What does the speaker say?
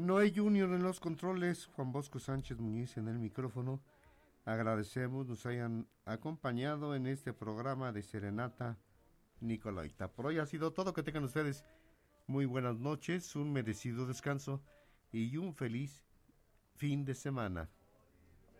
Noé Junior en los controles, Juan Bosco Sánchez Muñiz en el micrófono. Agradecemos nos hayan acompañado en este programa de Serenata Nicolaita. Por hoy ha sido todo, que tengan ustedes muy buenas noches, un merecido descanso y un feliz fin de semana.